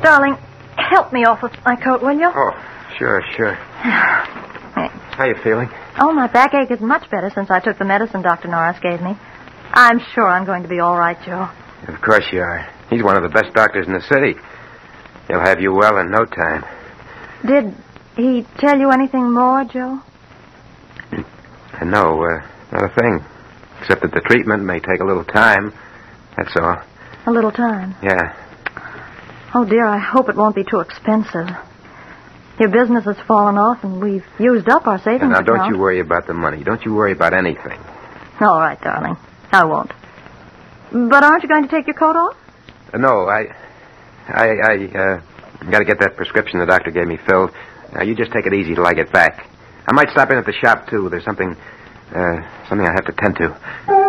Darling, help me off with my coat, will you? Oh, sure. How you feeling? Oh, my backache is much better since I took the medicine Dr. Norris gave me. I'm sure I'm going to be all right, Joe. Of course you are. He's one of the best doctors in the city. He'll have you well in no time. Did he tell you anything more, Joe? No, not a thing. Except that the treatment may take a little time. That's all. A little time? Yeah. Oh, dear, I hope it won't be too expensive. Your business has fallen off, and we've used up our savings Now, account. don't you worry about the money. Don't you worry about anything. All right, darling. I won't. But aren't you going to take your coat off? No, I got to get that prescription the doctor gave me filled. Now, you just take it easy till I get back. I might stop in at the shop, too. There's something I have to tend to.